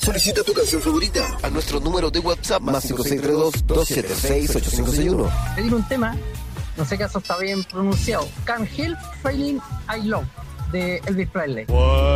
Solicita tu canción favorita a nuestro número de WhatsApp más 5632-276-8561. Pedir un tema, no sé qué eso está bien pronunciado. Can't Help Feeling I Love, de Elvis Presley.